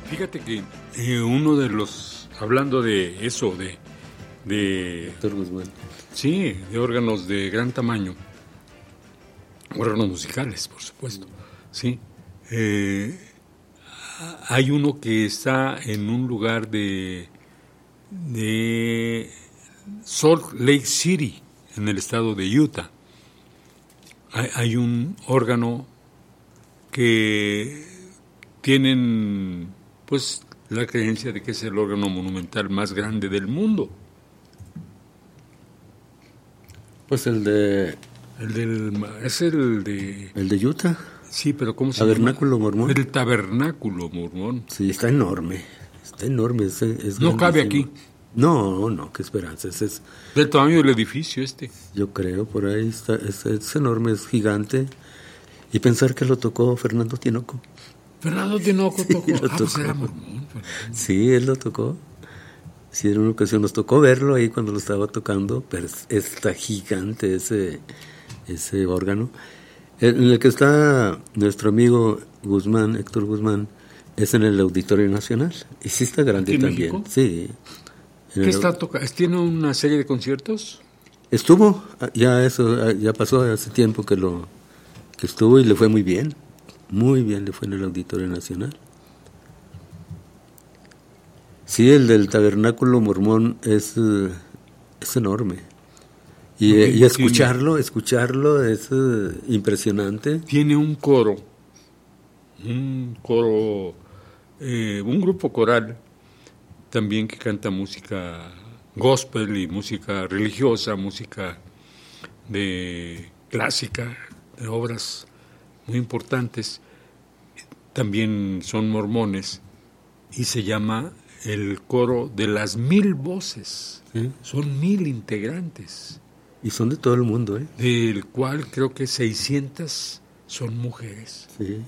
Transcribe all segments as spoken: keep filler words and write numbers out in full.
Fíjate que eh, uno de los, hablando de eso, de, de Héctor Guzmán. Sí, de órganos de gran tamaño, órganos musicales, por supuesto, sí. Eh, hay uno que está en un lugar de, de Salt Lake City, en el estado de Utah. Hay, hay un órgano que tienen, pues, la creencia de que es el órgano monumental más grande del mundo. Pues el de... El del... es el de... El de Utah. Sí, pero ¿cómo se Tabernáculo llama? Mormón. El Tabernáculo Mormón. Sí, está enorme. Está enorme. Es, es no cabe grandísimo. aquí. No, no, qué esperanza. Es, es, del tamaño del edificio este. Yo creo, por ahí está. Es, es enorme, es gigante. Y pensar que lo tocó Fernando Tinoco. Fernando Tinoco sí, tocó. Lo ah, tocó. Pues era mormón. Sí, él lo tocó. Sí, en una ocasión nos tocó verlo ahí cuando lo estaba tocando, pero está gigante ese, ese órgano. En el que está nuestro amigo Guzmán, Héctor Guzmán, es en el Auditorio Nacional. Y sí está grande ¿Aquí en también. México? Sí. ¿Qué el... está tocando? ¿Tiene una serie de conciertos? Estuvo, ya eso, ya pasó hace tiempo que lo que estuvo y le fue muy bien. Muy bien le fue en el Auditorio Nacional. Sí, el del Tabernáculo Mormón es, es enorme. Y, okay, y escucharlo, tiene, escucharlo es uh, impresionante. Tiene un coro, un coro, eh, un grupo coral también que canta música gospel y música religiosa, música de clásica, de obras muy importantes. También son mormones y se llama el coro de las mil voces. ¿Sí? Son mil integrantes. Y son de todo el mundo, ¿eh? Del cual creo que seiscientas son mujeres. Sí.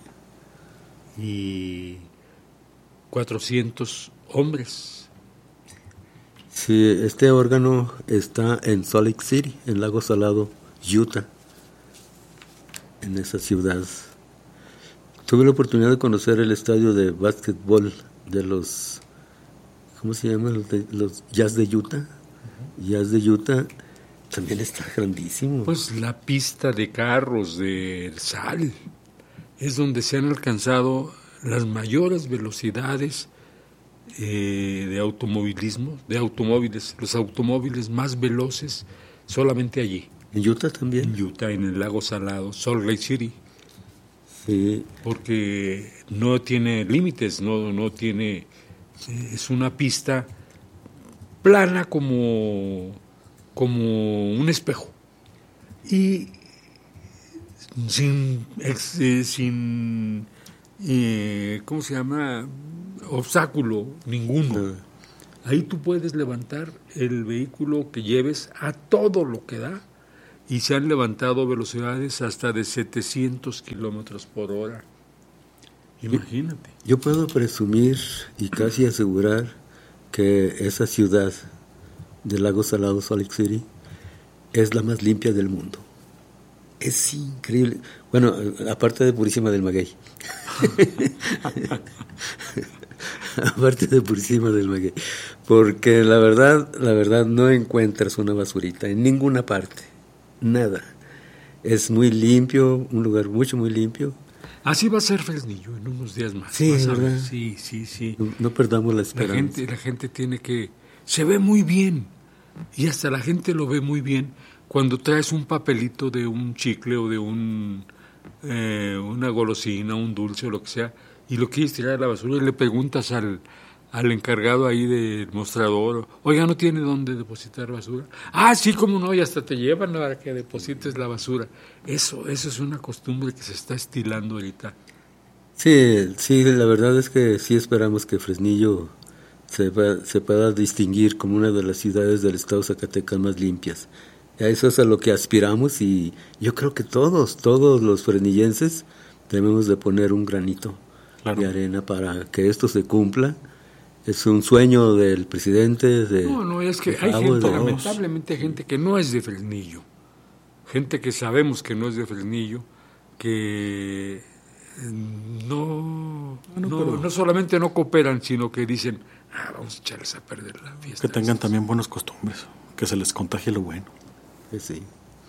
Y cuatrocientos hombres. Sí, este órgano está en Salt Lake City, en Lago Salado, Utah, en esa ciudad. Tuve la oportunidad de conocer el estadio de básquetbol de los, ¿cómo se llama? Los, de, los Jazz de Utah. Uh-huh. Jazz de Utah. También está grandísimo. Pues la pista de carros de Sal es donde se han alcanzado las mayores velocidades eh, de automovilismo, de automóviles, los automóviles más veloces solamente allí. ¿En Utah también? En Utah, en el lago Salado, Salt Lake City. Sí. Porque no tiene límites, no, no tiene, eh, es una pista plana como... como un espejo y sin, ex, eh, sin eh, ¿cómo se llama? Obstáculo ninguno. No. Ahí tú puedes levantar el vehículo que lleves a todo lo que da y se han levantado velocidades hasta de setecientos kilómetros por hora. Imagínate. Yo, yo puedo presumir y casi asegurar que esa ciudad del Lago Salado, Salt Lake City, es la más limpia del mundo. Es increíble. Bueno, aparte de Purísima del Maguey. aparte de Purísima del Maguey. Porque la verdad, la verdad no encuentras una basurita en ninguna parte. Nada. Es muy limpio, un lugar mucho, muy limpio. Así va a ser Fresnillo en unos días más. Sí, ¿verdad? Sí, sí, sí. No, no perdamos la esperanza. La gente, la gente tiene que... Se ve muy bien, y hasta la gente lo ve muy bien cuando traes un papelito de un chicle o de un eh, una golosina, un dulce o lo que sea, y lo quieres tirar a la basura y le preguntas al, al encargado ahí del mostrador, oiga, ¿no tiene dónde depositar basura? Ah, sí, cómo no, y hasta te llevan para que deposites la basura. Eso, eso es una costumbre que se está estilando ahorita. Sí, sí, la verdad es que sí esperamos que Fresnillo Se, va, se pueda distinguir como una de las ciudades del estado Zacatecas más limpias. A eso es a lo que aspiramos y yo creo que todos, todos los fresnillenses debemos de poner un granito claro. de arena para que esto se cumpla. Es un sueño del presidente. De, no, no, es que hay Gustavo, gente, lamentablemente hay gente que no es de Fresnillo, gente que sabemos que no es de Fresnillo, que no, no bueno, no, pero no solamente no cooperan, sino que dicen, ah, vamos a echarles a perder la fiesta. Que tengan también buenas costumbres, que se les contagie lo bueno. Pues sí.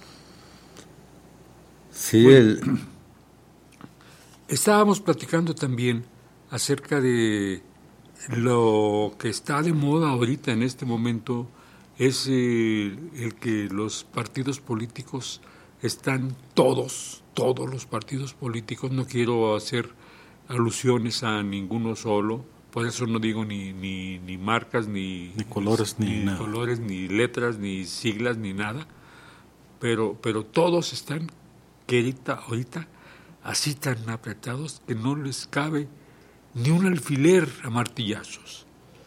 Sí, bueno, el... Estábamos platicando también acerca de lo que está de moda ahorita en este momento, es eh, el que los partidos políticos están todos, todos los partidos políticos, no quiero hacer alusiones a ninguno solo, por eso no digo ni, ni, ni marcas, ni, ni colores, ni, ni nada. colores, ni letras, ni siglas, ni nada, pero, pero todos están que ahorita, ahorita así tan apretados que no les cabe ni un alfiler a martillazos.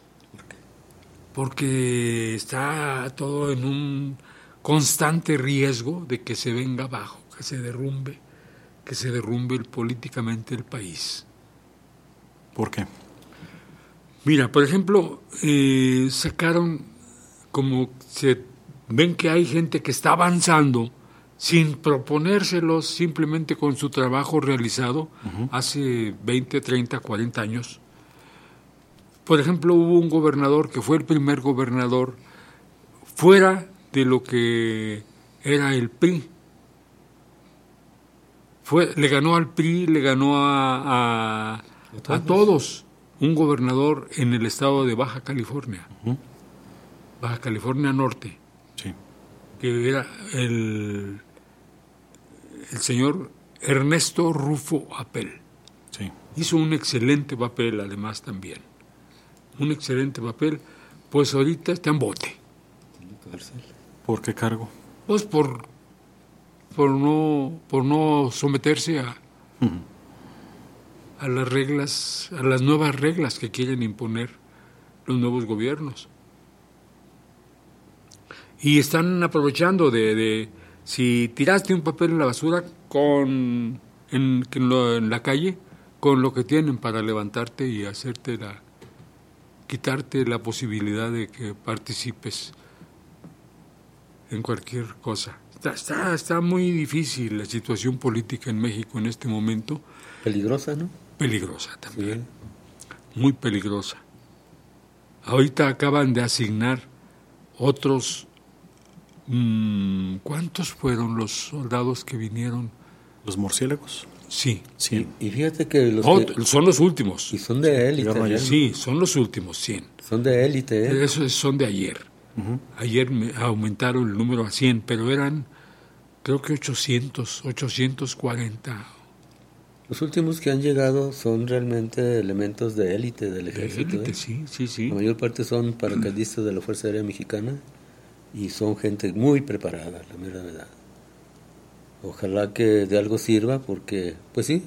Porque está todo en un constante riesgo de que se venga abajo, que se derrumbe, que se derrumbe el, políticamente el país. ¿Por qué? Mira, por ejemplo, eh, sacaron, como se ven que hay gente que está avanzando sin proponérselos, simplemente con su trabajo realizado uh-huh. hace veinte, treinta, cuarenta años. Por ejemplo, hubo un gobernador que fue el primer gobernador fuera de lo que era el P R I. Fue, le ganó al P R I, le ganó a, a, a todos. Un gobernador en el estado de Baja California, uh-huh. Baja California Norte, sí. que era el, el señor Ernesto Rufo Apel. Sí. Hizo un excelente papel, además, también. Un excelente papel, pues ahorita está en bote. ¿Por qué cargo? Pues por, por, no, por no someterse a, uh-huh. a las reglas, a las nuevas reglas que quieren imponer los nuevos gobiernos. Y están aprovechando de, de si tiraste un papel en la basura con en, en, lo, en la calle, con lo que tienen para levantarte y hacerte la quitarte la posibilidad de que participes en cualquier cosa. Está, está, está muy difícil la situación política en México en este momento. Peligrosa, ¿no? Peligrosa también. Sí. Muy peligrosa. Ahorita acaban de asignar otros... Mmm, ¿cuántos fueron los soldados que vinieron? ¿Los murciélagos? Sí. cien. Y, y fíjate que los... Oh, que... Son los últimos. Y son de élite. Sí, son los últimos, cien. Son de élite, ¿eh? Esos son de ayer. Uh-huh. Ayer me aumentaron el número a cien, pero eran, creo que ochocientos, ochocientos cuarenta. Los últimos que han llegado son realmente elementos de élite del ejército. De élite, ¿eh? sí, sí, sí. La mayor parte son paracaidistas de la Fuerza Aérea Mexicana y son gente muy preparada, la mera verdad. Ojalá que de algo sirva porque, pues sí,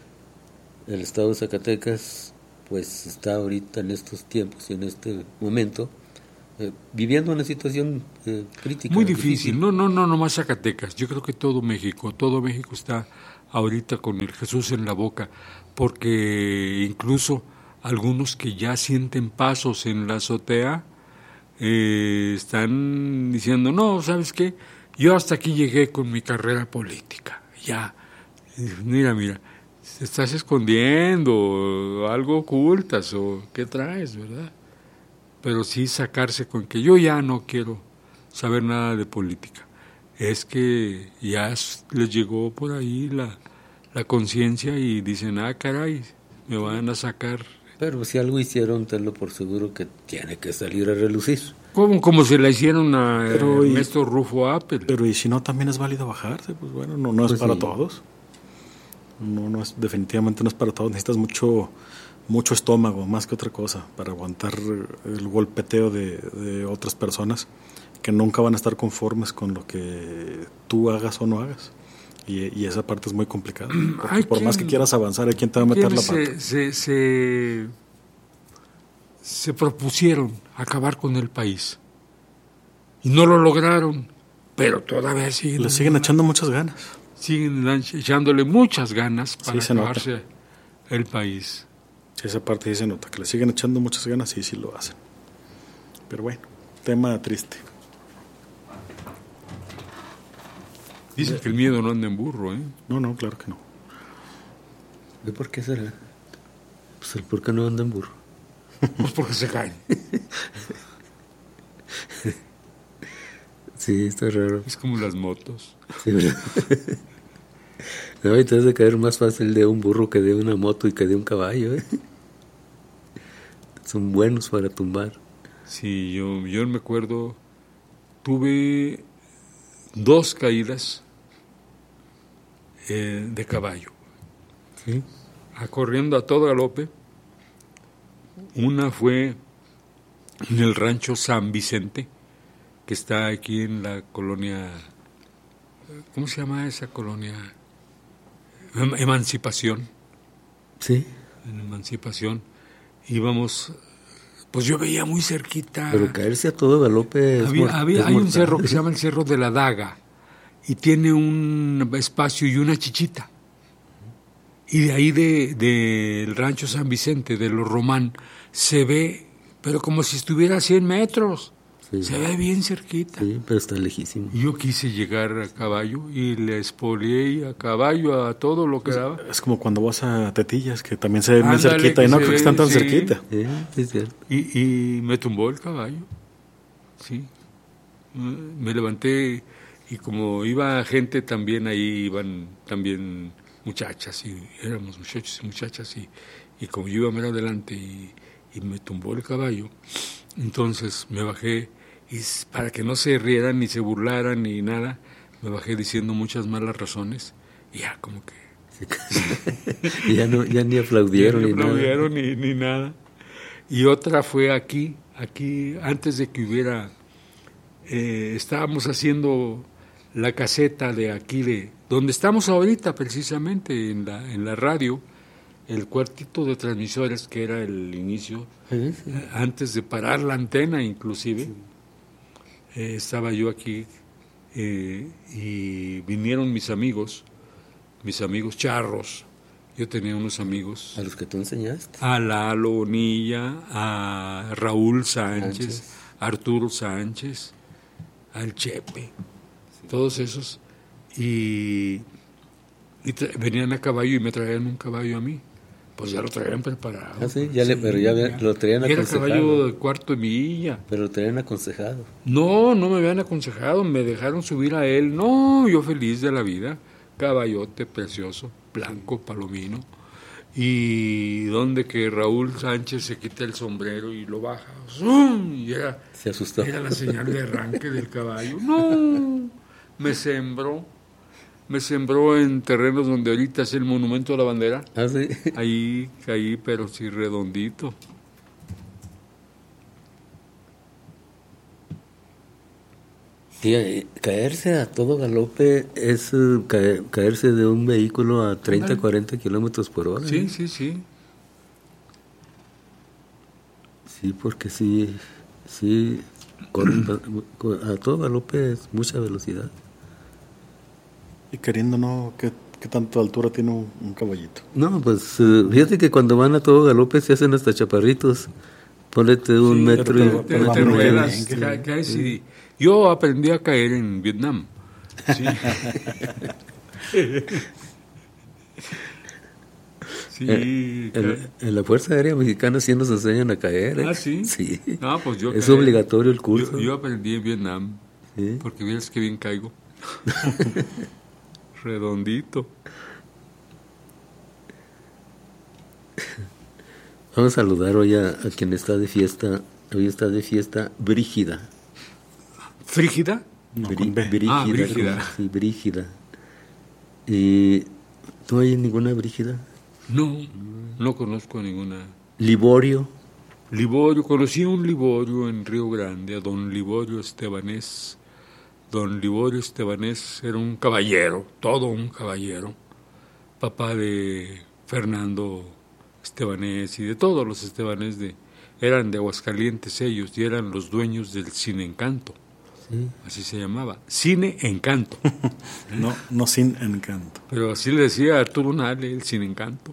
el estado de Zacatecas pues está ahorita en estos tiempos y en este momento eh, viviendo una situación eh, crítica. Muy difícil. difícil, no, no, no, no más Zacatecas, yo creo que todo México, todo México está ahorita con el Jesús en la boca, porque incluso algunos que ya sienten pasos en la azotea eh, están diciendo, no, ¿sabes qué? Yo hasta aquí llegué con mi carrera política, ya, mira, mira, te estás escondiendo, algo ocultas o qué traes, ¿verdad? Pero sí sacarse con que yo ya no quiero saber nada de política. Es que ya les llegó por ahí la, la conciencia y dicen, ah, caray, me van a sacar. Pero si algo hicieron, tenlo por seguro que tiene que salir a relucir. Como, como se la hicieron a pero Ernesto y, Rufo Apel. Pero y si no, también es válido bajarse, pues bueno, no, no es pues para sí. todos. No, no es, definitivamente no es para todos. Necesitas mucho, mucho estómago, más que otra cosa, para aguantar el golpeteo de, de otras personas que nunca van a estar conformes con lo que tú hagas o no hagas. Y, y esa parte es muy complicada. Porque por quien, más que quieras avanzar, hay quien te va a meter la pata. Se, se, se, se propusieron acabar con el país. Y no lo lograron, pero todavía siguen... Le siguen echando muchas ganas. Siguen echándole muchas ganas para sí, acabarse nota. el país. Sí, esa parte sí se nota, que le siguen echando muchas ganas y sí lo hacen. Pero bueno, tema triste. Dicen que el miedo no anda en burro, ¿eh? No, no, claro que no. ¿Y por qué será? Pues, ¿por qué no anda en burro? Pues porque se caen. Sí, está raro. Es como las motos. Sí, ¿verdad? No, y te has de caer más fácil de un burro que de una moto y que de un caballo, ¿eh? Son buenos para tumbar. Sí, yo, yo me acuerdo, tuve dos caídas eh, de caballo. Sí. A corriendo a todo galope. Una fue en el rancho San Vicente, que está aquí en la colonia, ¿cómo se llama esa colonia? Em- Emancipación. Sí. En Emancipación íbamos, pues yo veía muy cerquita. Pero caerse a todo galope es Había, mor- había- es hay un mortal. cerro que se llama el Cerro de la Daga y tiene un espacio y una chichita. Y de ahí de, del rancho San Vicente, de los Román, se ve, pero como si estuviera a cien metros. Sí. Se ve bien cerquita. Sí, pero está lejísimo. Y yo quise llegar a caballo y le espolié a caballo a todo lo que daba. Es como cuando vas a Tetillas, que también se ve muy Ándale, cerquita, que y no se creo que ve, están tan sí. cerquita. Sí, sí, es cierto. Y, y me tumbó el caballo, sí. Me levanté y como iba gente también ahí, iban también muchachas, y éramos muchachos y muchachas, y, y como yo iba más adelante y, y me tumbó el caballo, entonces me bajé, y s- para que no se rieran ni se burlaran ni nada, me bajé diciendo muchas malas razones, y ya como que... Y ya, no, ya ni aplaudieron ni ni nada. aplaudieron ni, ni nada. Y otra fue aquí, aquí, antes de que hubiera, eh, estábamos haciendo la caseta de aquí, de donde estamos ahorita precisamente, en la, en la radio, el cuartito de transmisores, que era el inicio, Sí, sí. eh, antes de parar la antena inclusive, eh, estaba yo aquí eh, y vinieron mis amigos, mis amigos charros, yo tenía unos amigos, A los que tú enseñaste. a Lalo Bonilla, a Raúl Sánchez, Sánchez. a Arturo Sánchez, al Chepe, todos esos, y, y tra- venían a caballo y me traían un caballo a mí, pues ya lo traían preparado. Ah, sí, ya le- pero ya ve- lo traían Y era aconsejado. caballo de cuarto de milla. Pero lo tenían aconsejado. No, no me habían aconsejado, me dejaron subir a él. No, yo feliz de la vida. Caballote precioso, blanco, palomino. Y donde que Raúl Sánchez se quita el sombrero y lo baja. ¡Zum! Y era, Se asustó. era la señal de arranque del caballo. No, me sembró. Me sembró en terrenos donde ahorita es el monumento a la bandera. Ah, sí. Ahí caí, pero sí redondito. Sí, eh, caerse a todo galope es eh, cae- caerse de un vehículo a treinta, Ándale. cuarenta kilómetros por hora. Sí, ¿eh? sí, sí. Sí, porque sí, sí, corren pa- co- a todo galope es mucha velocidad. Y queriendo, ¿no? ¿Qué, qué tanto altura tiene un, un caballito? No, pues eh, fíjate que cuando van a todo galope se hacen hasta chaparritos. Ponete un Sí, metro pero- y... pero- Te, pero te va muy ruedas, bien, ca- caes y- Yo aprendí a caer en Vietnam. Sí. Sí, En, ca- en la Fuerza Aérea Mexicana sí nos enseñan a caer. ¿eh? Ah, ¿sí? Sí. No, pues yo Es caí. obligatorio el curso. Yo, yo aprendí en Vietnam, Sí. porque vieras que bien caigo. Redondito. Vamos a saludar hoy a, a quien está de fiesta. Hoy está de fiesta Brígida. ¿Frígida? No, Brí- con B. Brígida. Ah, Brígida. como- Sí, Brígida. ¿Y tú hay ninguna Brígida? No, no conozco ninguna. Liborio. Liborio, conocí a un Liborio en Río Grande, a don Liborio Estebanés. Don Liborio Estebanés era un caballero, todo un caballero, papá de Fernando Estebanés y de todos los Estebanés, de, eran de Aguascalientes ellos y eran los dueños del Cine Encanto, Sí. así se llamaba, Cine Encanto, No, no sin encanto. pero así le decía a Arturo Nale, el Cine Encanto.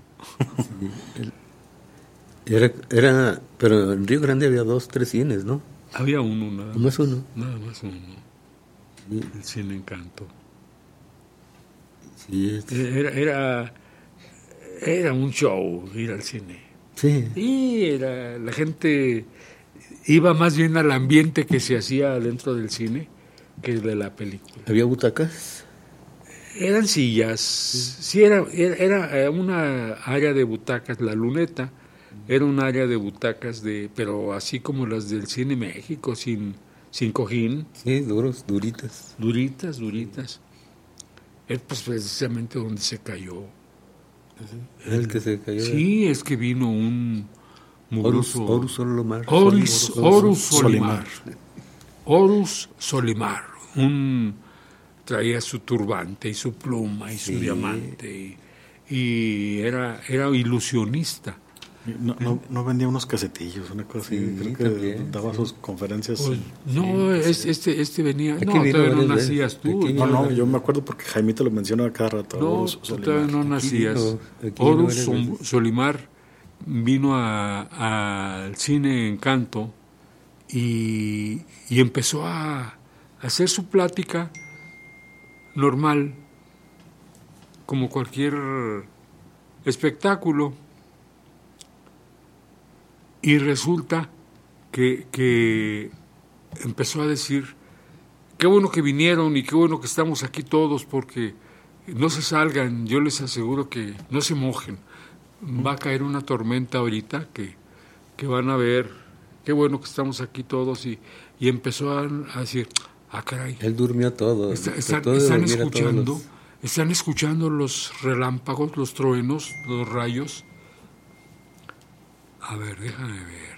Era, era, pero en Río Grande había dos, tres cines, ¿no? Había uno, nada Más uno. Nada más uno, el Cine Encanto. Sí, es- Era, era, era un show ir al cine. Sí. Y era, la gente iba más bien al ambiente que se hacía dentro del cine que de la película. ¿Había butacas? Eran sillas, sí, sí era, era, era una área de butacas, la luneta era un área de butacas, de pero así como las del Cine México, sin, sin cojín. Sí, duros, duritas. Duritas, duritas. Es pues precisamente donde se cayó. El, el que se cayó. Sí, es que vino un mugroso... Horus Solimar. Horus, Horus Solimar. Horus Solimar. Un... traía su turbante y su pluma y su sí. diamante y, y era, era ilusionista. No, no, no vendía unos casetillos, una cosa así, sí, creo que también, daba sí. sus conferencias. Pues, no, sí, es, sí. este este venía, aquí no, todavía no nacías tú. No, no, yo me acuerdo porque Jaimito lo menciona cada rato. No, Horus tú todavía no nacías. Horus no Solimar vino al cine Encanto y, y empezó a, a hacer su plática normal, como cualquier espectáculo, y resulta que, que empezó a decir, qué bueno que vinieron y qué bueno que estamos aquí todos, porque no se salgan, yo les aseguro que no se mojen, va a caer una tormenta ahorita que, que van a ver, qué bueno que estamos aquí todos, y, y empezó a, a decir, ah, caray. Él durmió todo. Está, están, todo están escuchando, los... están escuchando los relámpagos, los truenos, los rayos. A ver, déjame ver.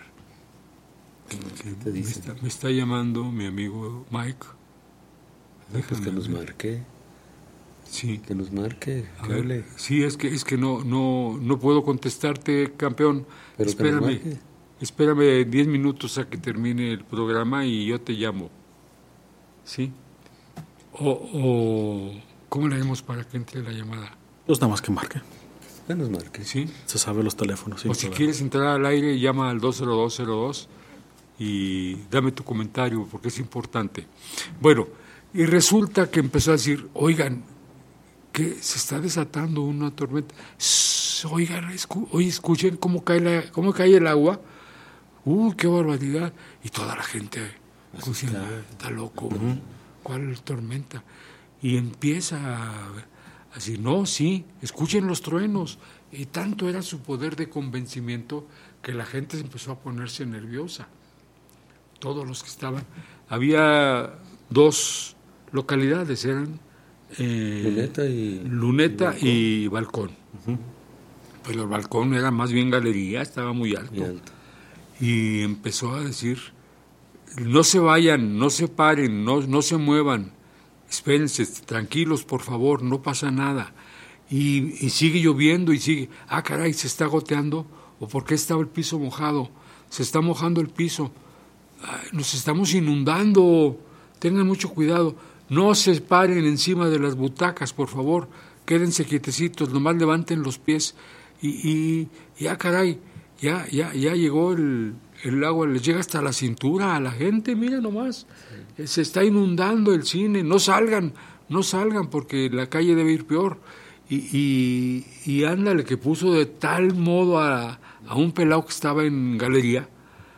¿Qué te dice? Me está, me está llamando mi amigo Mike. No, pues que nos marque. Sí. Que nos marque. A ver, sí, es que es que no no no puedo contestarte, campeón. Pero espérame. Espérame diez minutos a que termine el programa y yo te llamo. ¿Sí? O, o ¿cómo le haremos para que entre la llamada? Pues nada más que marque. Que nos marque. ¿Sí? Se sabe los teléfonos. O si quieres entrar al aire, llama al dos cero dos cero dos y dame tu comentario porque es importante. Bueno, y resulta que empezó a decir, oigan, que se está desatando una tormenta. Shh, oigan, escu oye, escuchen cómo cae, la, cómo cae el agua. ¡Uh, qué barbaridad! Y toda la gente... Está, está loco, uh-huh. ¿Cuál tormenta? Y empieza a, a decir, no, sí, escuchen los truenos. Y tanto era su poder de convencimiento que la gente empezó a ponerse nerviosa. Todos los que estaban. Había dos localidades, eran eh, Luneta y, Luneta y, y Balcón. Uh-huh. Pues el Balcón era más bien galería, estaba muy alto. Muy alto. Y empezó a decir... No se vayan, no se paren, no, no se muevan, espérense, tranquilos, por favor, no pasa nada. Y, y sigue lloviendo y sigue, ah, caray, se está goteando, o por qué estaba el piso mojado, se está mojando el piso, ay, nos estamos inundando, tengan mucho cuidado, no se paren encima de las butacas, por favor, quédense quietecitos, nomás levanten los pies, y, y, y ah, caray, ya, ya, ya llegó el... El agua les llega hasta la cintura a la gente, mira nomás, sí. Se está inundando el cine, no salgan, no salgan porque la calle debe ir peor. Y, y, y ándale, que puso de tal modo a, a un pelado que estaba en galería,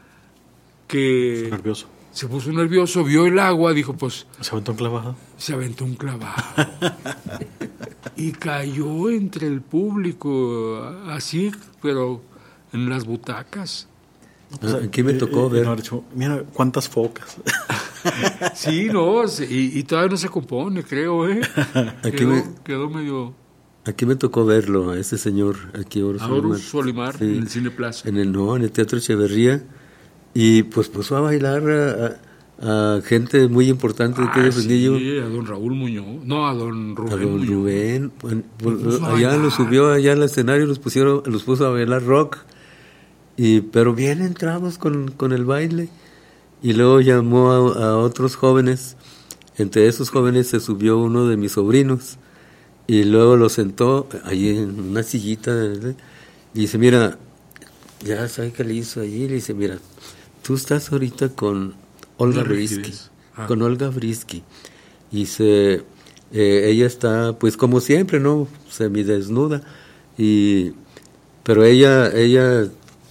que nervioso. Se puso nervioso, vio el agua, dijo pues... ¿Se aventó un clavado? Se aventó un clavado. Y cayó entre el público, así, pero en las butacas. Pues aquí me tocó eh, ver. Eh, mira cuántas focas. Sí, no, y, y todavía no se compone, creo, ¿eh? Aquí quedó, me, quedó medio. Aquí me tocó verlo, a ese señor, aquí Horus Solimar, Solimar sí, en el Cine Plaza. En el, no, en el Teatro Echeverría. Y pues puso a bailar a, a, a gente muy importante de ah, aquel Fresnillo. Sí, a don Raúl Muñoz. No, a don Rubén. A don Muñoz. Rubén. Pues, pues, allá los subió allá al escenario, los pusieron, los puso a bailar rock. Y, pero bien entrados con, con el baile. Y luego llamó a, a otros jóvenes. Entre esos jóvenes se subió uno de mis sobrinos. Y luego lo sentó allí en una sillita. ¿verdad? Y dice, mira, ya sabe qué le hizo allí. Le dice, mira, tú estás ahorita con Olga Briski. Ah. Con Olga Briski. Y se, eh, ella está, pues como siempre, ¿no? Semidesnuda. Y, pero ella, ella...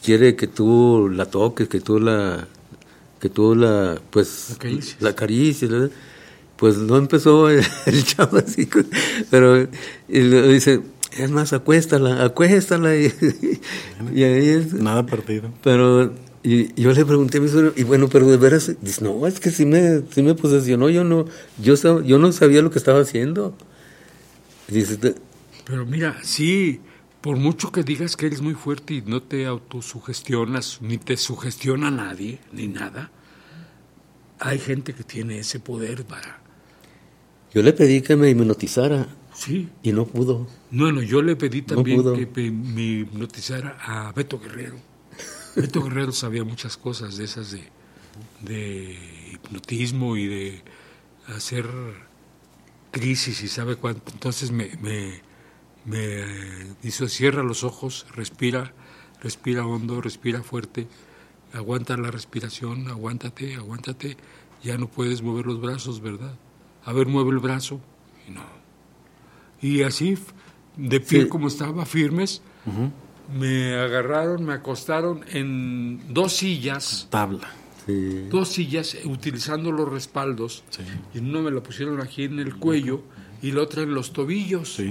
quiere que tú la toques, que tú la, que tú la, pues, Acaricias. la acaricies, ¿verdad? Pues no empezó el, el chavo así, pero y le dice, es más, acuéstala, acuéstala, y, y ahí es, Nada perdido. pero, y yo le pregunté a mi suegro, y bueno, pero de veras, dice, no, es que sí me, sí me posesionó, yo no, yo, sab- yo no sabía lo que estaba haciendo. Dice, "Te- Pero mira, sí, por mucho que digas que eres muy fuerte y no te autosugestionas, ni te sugestiona nadie, ni nada, hay gente que tiene ese poder para... yo le pedí que me hipnotizara, Sí. y no pudo. Bueno, yo le pedí No también pudo. que pe- me hipnotizara a Beto Guerrero. Beto Guerrero sabía muchas cosas de esas de, de hipnotismo y de hacer crisis y sabe cuánto. Entonces me, me, me hizo, cierra los ojos, respira, respira hondo, respira fuerte, aguanta la respiración, aguántate, aguántate, ya no puedes mover los brazos, ¿verdad? A ver, mueve el brazo, y no. Y así, de pie Sí. como estaba, firmes, me agarraron, me acostaron en dos sillas, Tabla. Sí. dos sillas, eh, utilizando los respaldos, Sí. y en una me la pusieron aquí en el cuello y la otra en los tobillos. Sí.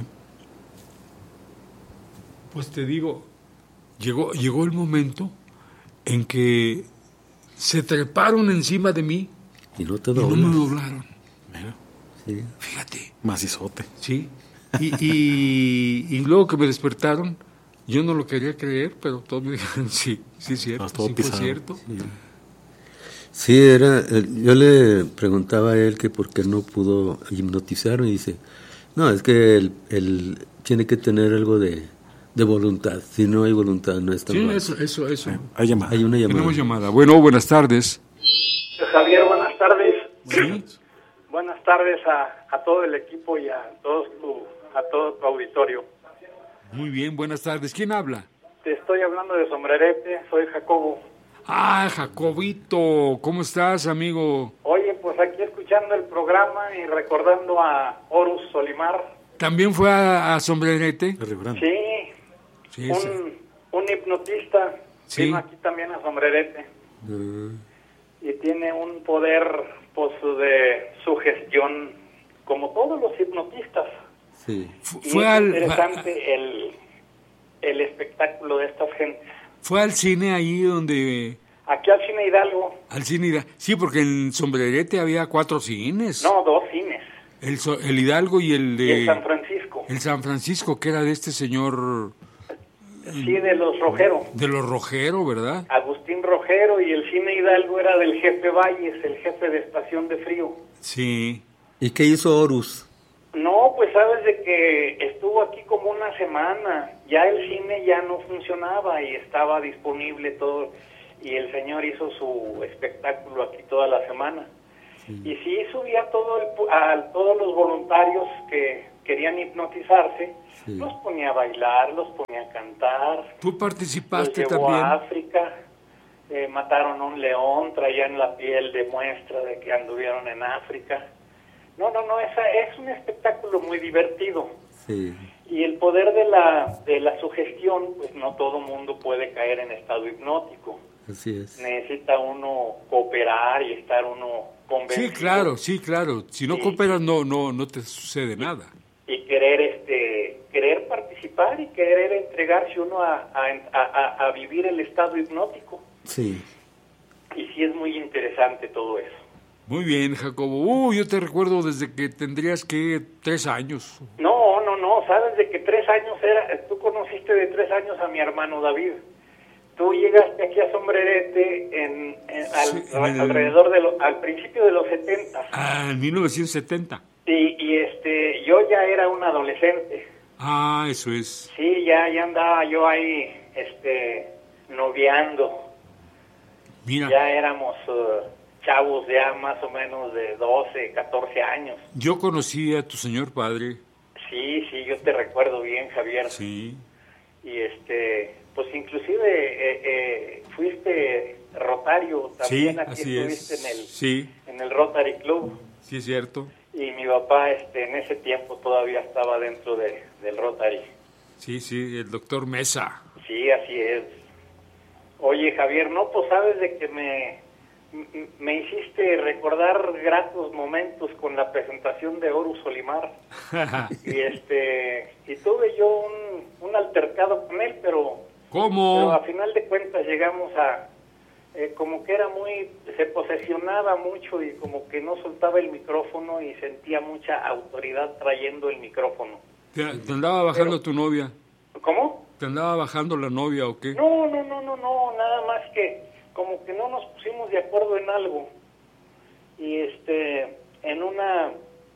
Pues te digo, llegó, llegó el momento en que se treparon encima de mí Y no te y no me doblas. doblaron. Mira. Sí. Fíjate, Macizote. ¿sí? Y, y, y luego que me despertaron, yo no lo quería creer, pero todos me dijeron, sí, sí es cierto, Estabas todo sí fue pisado. cierto. Sí, era, eh, yo le preguntaba a él que por qué no pudo hipnotizar y dice, no, es que él, él tiene que tener algo de, de voluntad, si no hay voluntad no es tan Sí, fácil. eso, eso, eso. Hay llamada. Hay una llamada. Tenemos llamada. Bueno, buenas tardes. Javier, buenas tardes. Sí. Buenas tardes a, a todo el equipo y a, todos tu, a todo tu auditorio. Muy bien, buenas tardes. ¿Quién habla? Te estoy hablando de Sombrerete, soy Jacobo. Ah, Jacobito, ¿cómo estás, amigo? Oye, pues aquí escuchando el programa y recordando a Horus Solimar. ¿También fue a, a Sombrerete? De Río Grande. Sí, Sí, sí. un, un hipnotista. Sí. Vino aquí también a Sombrerete. Ah, Y tiene un poder, pues, de sugestión, como todos los hipnotistas. sí. Fu- Y Fue es al, interesante el, el espectáculo de estas gentes. fue al cine ahí donde... Aquí al Cine Hidalgo, Al cine Hidalgo. Sí, porque en Sombrerete había cuatro cines. no, dos cines. El, so- el Hidalgo y el de... Y el San Francisco, el San Francisco, que era de este señor sí, de los Rojero. de los Rojero, ¿verdad? Agustín Rojero, y el Cine Hidalgo era del jefe Valles, el jefe de Estación de Frío. Sí. ¿Y qué hizo Horus? No, pues sabes de que estuvo aquí como una semana, ya el cine ya no funcionaba y estaba disponible todo, y el señor hizo su espectáculo aquí toda la semana. Y sí subía todo el, pu- a todos los voluntarios que querían hipnotizarse, Sí. los ponía a bailar, los ponía a cantar, Tú los participaste llevó también. a África, eh, mataron a un león, traían la piel de muestra de que anduvieron en África. No, no, no, esa es un espectáculo muy divertido. Sí. Y el poder de la, de la sugestión, pues no todo mundo puede caer en estado hipnótico. Así es. Necesita uno cooperar y estar uno convencido. Sí, claro, sí, claro. Si no Sí. cooperas no, no, no te sucede nada. Y querer, este, querer participar y querer entregarse uno a, a, a, a vivir el estado hipnótico. Sí. Y sí es muy interesante todo eso. Muy bien, Jacobo. Uh, yo te recuerdo desde que tendrías que tres años. No, no, no, sabes de que tres años era, tú conociste de tres años a mi hermano David. Tú llegaste aquí a Sombrerete en, en- al, Sí, en el- alrededor de lo- al principio de los setenta. Ah, en mil novecientos setenta. Y, y este, yo ya era un adolescente. Ah, eso es. Sí, ya, ya andaba yo ahí, este, noviando. Mira, Ya éramos eh, chavos ya más o menos de doce, catorce años. yo conocí a tu señor padre. Sí, sí, yo te recuerdo bien, Javier. Sí. Y este, pues inclusive eh, eh, fuiste rotario Sí, también, aquí así estuviste es. en el Sí, en el Rotary Club, sí es cierto. y mi papá este en ese tiempo todavía estaba dentro de, del Rotary. Sí, sí, el doctor Mesa. Sí, así es. Oye, Javier, no, pues sabes de que me, me hiciste recordar gratos momentos con la presentación de Horus Solimar. y este y tuve yo un, un altercado con él, pero, ¿Cómo? pero a final de cuentas llegamos a... Eh, como que era muy... se posesionaba mucho y como que no soltaba el micrófono y sentía mucha autoridad trayendo el micrófono. ¿Te, te andaba bajando Pero, tu novia? ¿Cómo? ¿Te andaba bajando la novia o qué? No, no, no, no, no, nada más que como que no nos pusimos de acuerdo en algo. Y este, en una,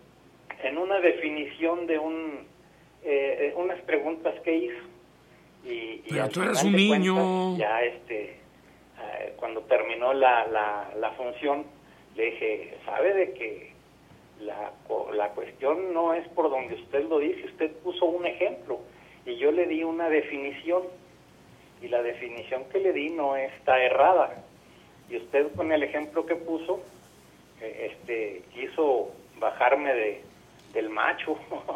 en una definición de un, eh, unas preguntas que hizo. Y, y Pero al tú eras final un de niño. cuentas, ya este, eh, cuando terminó la, la, la función, le dije, ¿sabe de que la, la cuestión no es por donde usted lo dice? Usted puso un ejemplo. Y yo le di una definición, y la definición que le di no está errada. Y usted con el ejemplo que puso, eh, este, quiso bajarme de, del macho.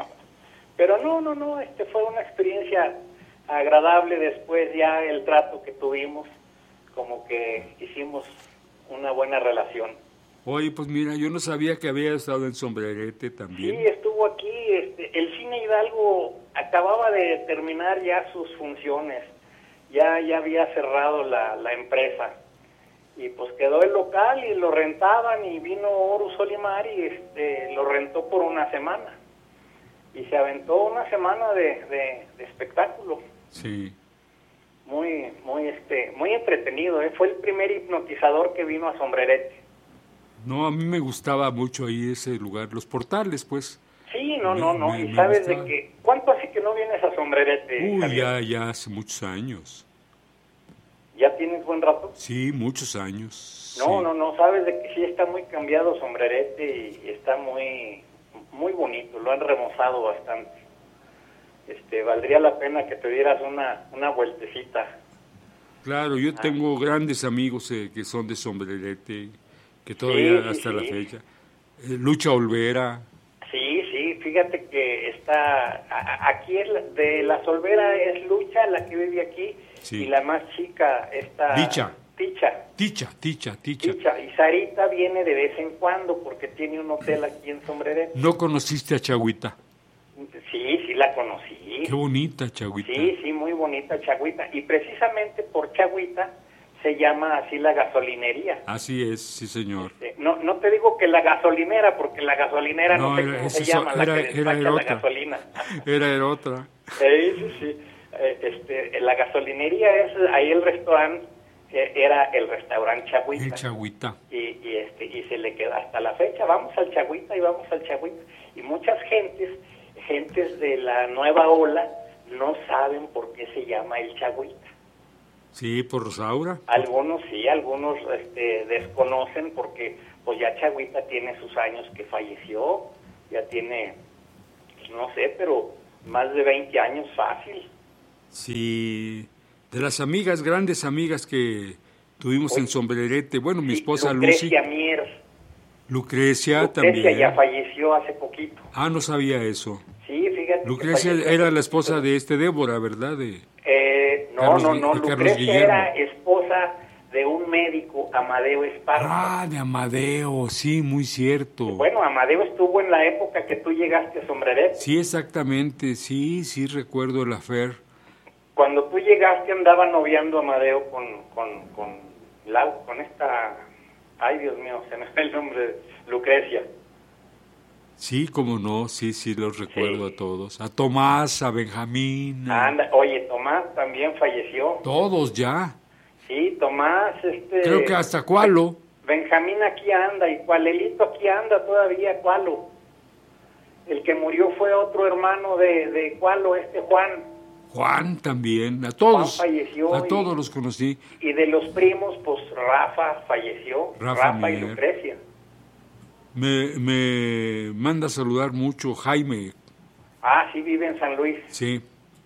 Pero no, no, no, este fue una experiencia agradable. Después ya el trato que tuvimos, como que hicimos una buena relación. Oye, pues mira, yo no sabía que había estado en Sombrerete también. Sí, estuvo aquí. Este, el Cine Hidalgo acababa de terminar ya sus funciones, ya ya había cerrado la, la empresa, y pues quedó el local y lo rentaban, y vino Horus Solimar y este, lo rentó por una semana, y se aventó una semana de, de, de espectáculo. Sí. Muy, muy, este, muy entretenido, ¿eh? Fue el primer hipnotizador que vino a Sombrerete. No, a mí me gustaba mucho ahí ese lugar, los portales, pues. Sí, no, Me- no, no. me- y me sabes gustaba. de que, ¿cuánto hace que no vienes a Sombrerete, Uy, Javier? ya, ya hace muchos años. ¿Ya tienes buen rato? Sí, muchos años. No, sí. no, no, sabes de que sí está muy cambiado Sombrerete y está muy, muy bonito, lo han remozado bastante. Este, valdría la pena que te dieras una, una vueltecita. Claro, yo Ah. tengo grandes amigos eh, que son de Sombrerete, que todavía sí, hasta sí. la fecha. Eh, Lucha Olvera. Sí, sí, fíjate que está, a- a- aquí es la- de la Solvera es Lucha, la que vive aquí, Sí. y la más chica está... Dicha. Ticha. Ticha, Ticha, Ticha. Ticha. Y Sarita viene de vez en cuando porque tiene un hotel aquí en Sombrerete. ¿No conociste a Chagüita? Sí, sí la conocí. Qué bonita Chagüita. Sí, sí, muy bonita Chagüita. Y precisamente por Chagüita se llama así la gasolinería. Así es, sí señor. Este, no, no te digo que la gasolinera, porque la gasolinera no, No, sé era- cómo esa se es o- llama, era- la que era despacha la otra. gasolina. Era, era otra. Sí, sí, sí. Eh, Este, la gasolinería es, ahí el restaurante, eh, era el restaurante Chagüita. El Chagüita. y, y este y se le queda hasta la fecha, vamos al Chagüita y vamos al Chagüita. Y muchas gentes, gentes de la nueva ola, no saben por qué se llama el Chagüita. Sí, por Rosaura. Algunos sí, algunos este, desconocen porque pues ya Chagüita tiene sus años que falleció, ya tiene, pues, no sé, pero más de veinte años fácil. Sí, de las amigas, grandes amigas que tuvimos Oye, en Sombrerete. Bueno, mi Sí, esposa Lucrecia Lucy. Mier. Lucrecia, Lucrecia también. ya falleció hace poquito. Ah, no sabía eso. Sí, fíjate. que Lucrecia falleció era hace la esposa poquito. de este Débora, ¿verdad? De... Eh, no, Carlos no, Gui- no, de Carlos Lucrecia Guillermo. era esposa de un médico, Amadeo Esparza. Ah, de Amadeo, sí, muy cierto. Bueno, Amadeo estuvo en la época que tú llegaste a Sombrerete. Sí, exactamente, sí, sí recuerdo el afer. Cuando tú llegaste andaba noviando Amadeo con, con, con, la, con esta... Ay, Dios mío, se me fue el nombre, Lucrecia. Sí, cómo no, sí, sí, los recuerdo Sí. a todos. A Tomás, a Benjamín, a- Anda, oye, Tomás también falleció. todos ya. Sí, Tomás, este... Creo que hasta Cualo. Benjamín aquí anda y Cualelito aquí anda todavía, Cualo. El que murió fue otro hermano de, de Cualo, este Juan. Juan también, a todos, Juan falleció a y- todos los conocí. Y de los primos, pues Rafa falleció, Rafa Rafa, y Mier. Lucrecia. Me, me manda a saludar mucho Jaime, Ah, sí, vive en San Luis. sí.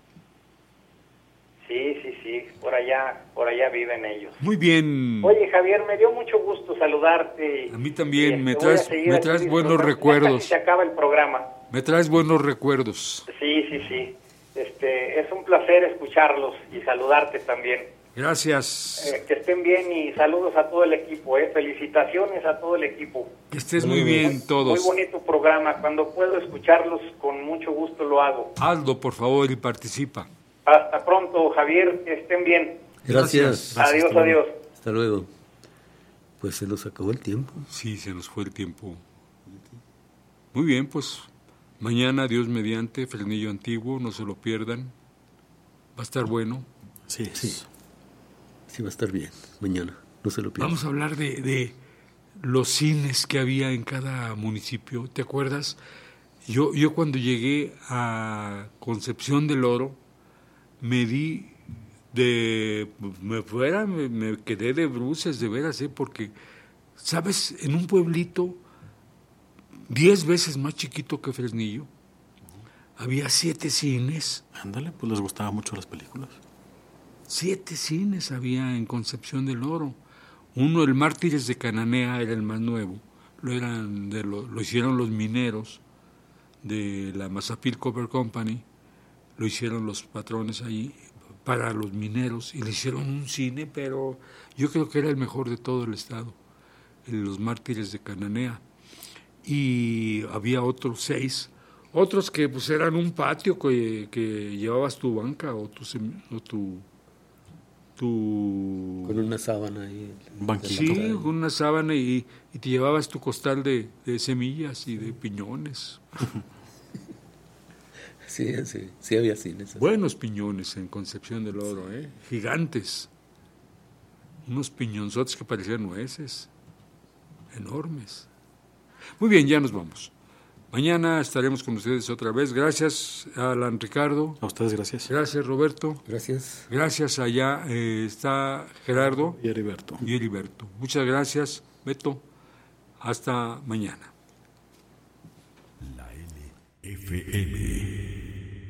Sí, sí, sí, por allá, por allá viven ellos. Muy bien, Oye, Javier, me dio mucho gusto saludarte. y- A mí también, y, me este, voy a traes- seguir me aquí traes buenos disfrutando. Ya recuerdos. casi se acaba el programa. me traes buenos recuerdos. Sí, sí, sí. Este, es un placer escucharlos y saludarte también. Gracias. Eh, que estén bien y saludos a todo el equipo. Eh. Felicitaciones a todo el equipo. Que estés muy bien todos. Muy bonito programa. Cuando puedo escucharlos, con mucho gusto lo hago. Hazlo, por favor, y participa. Hasta pronto, Javier. Que estén bien. Gracias. Gracias. Adiós, Hasta adiós. Hasta luego. Pues se nos acabó el tiempo. Sí, se nos fue el tiempo. Muy bien, pues mañana, Dios mediante, Fresnillo Antiguo, no se lo pierdan. Va a estar bueno. Sí, sí. Sí, va a estar bien. Mañana, no se lo pierdan. Vamos a hablar de, de los cines que había en cada municipio. ¿Te acuerdas? Yo, yo cuando llegué a Concepción del Oro, me di de... Me fuera, me, me quedé de bruces, de veras, ¿eh? Porque, ¿sabes? En un pueblito diez veces más chiquito que Fresnillo, había siete cines. Ándale, pues les gustaban mucho las películas. Siete cines había en Concepción del Oro. Uno, el Mártires de Cananea, era el más nuevo. Lo, eran de lo, lo hicieron los mineros de la Mazapil Copper Company. Lo hicieron los patrones allí para los mineros y le hicieron un cine, pero yo creo que era el mejor de todo el estado, los Mártires de Cananea. Y había otros seis, otros que pues eran un patio que, que llevabas tu banca o tu, o tu Tu... Con una sábana ahí. Un banquito. Sí, con una sábana y, y te llevabas tu costal de, de semillas y de piñones. Sí, sí, sí había cines. Buenos piñones en Concepción del Oro, ¿eh? Gigantes. Unos piñonzotes que parecían nueces. Enormes. Muy bien, ya nos vamos. Mañana estaremos con ustedes otra vez. Gracias, Alan Ricardo. A ustedes, gracias. Gracias, Roberto. Gracias. Gracias, allá eh, está Gerardo. Y Heriberto. Y Heriberto. Muchas gracias, Beto. Hasta mañana. La L F M.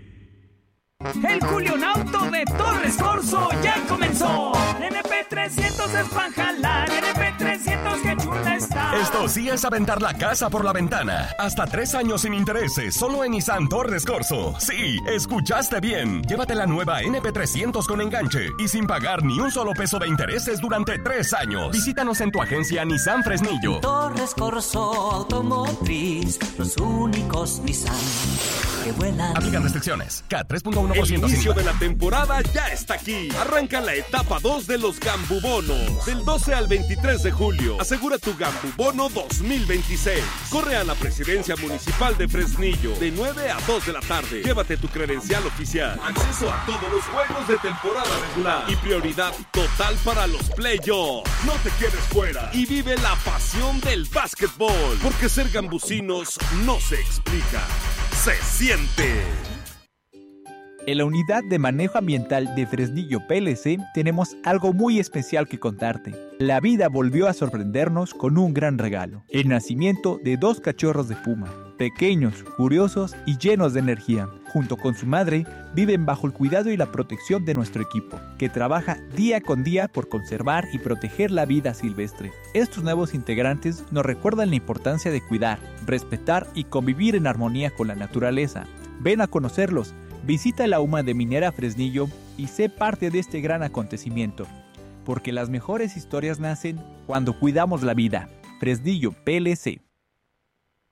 El Julionauto de Torres Corso ya comenzó. N P trescientos es para jalar, N P trescientos que chula está. Esto sí es aventar la casa por la ventana. Hasta tres años sin intereses, solo en Nissan Torres Corso. Sí, escuchaste bien. Llévate la nueva N P trescientos con enganche y sin pagar ni un solo peso de intereses durante tres años. Visítanos en tu agencia Nissan Fresnillo. Torres Corso Automotriz, los únicos Nissan que vuelan. Aplican restricciones. K tres punto uno por ciento. El inicio de la temporada ya está aquí. Arranca la etapa dos de los Gambubonos. Del doce al veintitrés de julio. Asegura tu Gambubono dos mil veintiséis. Corre a la Presidencia Municipal de Fresnillo de nueve a dos de la tarde. Llévate tu credencial oficial. Acceso a todos los juegos de temporada regular. Y prioridad total para los playoffs. No te quedes fuera. Y vive la pasión del básquetbol. Porque ser gambusinos no se explica. Se siente. En la Unidad de Manejo Ambiental de Fresnillo P L C tenemos algo muy especial que contarte. La vida volvió a sorprendernos con un gran regalo. El nacimiento de dos cachorros de puma. Pequeños, curiosos y llenos de energía. Junto con su madre, viven bajo el cuidado y la protección de nuestro equipo, que trabaja día con día por conservar y proteger la vida silvestre. Estos nuevos integrantes nos recuerdan la importancia de cuidar, respetar y convivir en armonía con la naturaleza. Ven a conocerlos. Visita la U M A de Minera Fresnillo y sé parte de este gran acontecimiento, porque las mejores historias nacen cuando cuidamos la vida. Fresnillo P L C.